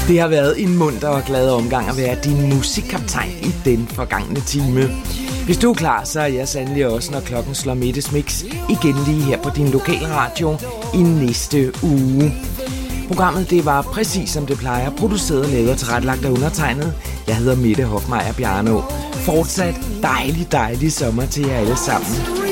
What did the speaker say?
Det har været en munter og glad omgang at være din musikkaptajn i den forgangne time. Hvis du er klar, så er jeg sandelig også, når klokken slår middesmix igen lige her på din lokalradio i næste uge. Programmet det var præcis som det plejer, produceret, lavet og tilrettelagt af undertegnet. Jeg hedder Mette Hofmeier Bjarno. Fortsat dejlig sommer til jer alle sammen.